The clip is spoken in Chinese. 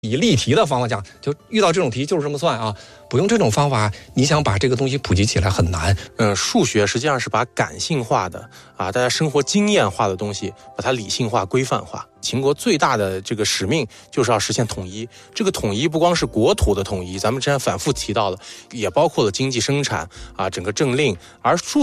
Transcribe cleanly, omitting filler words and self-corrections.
以例题的方法讲，就遇到这种题就是这么算啊，不用这种方法，你想把这个东西普及起来很难。 数学实际上是把感性化的大家生活经验化的东西，把它理性化、规范化。秦国最大的这个使命就是要实现统一。这个统一不光是国土的统一，咱们之前反复提到了，也包括了经济生产整个政令。而数